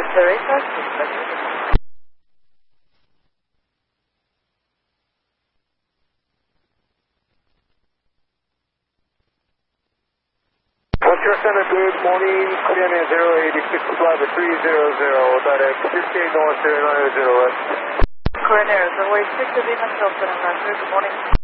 Teresa, Western Center, good morning. Korean Air 086 flight 300, direct 58 North 090 West. Korean Air 086 to Demon Hilton, good morning.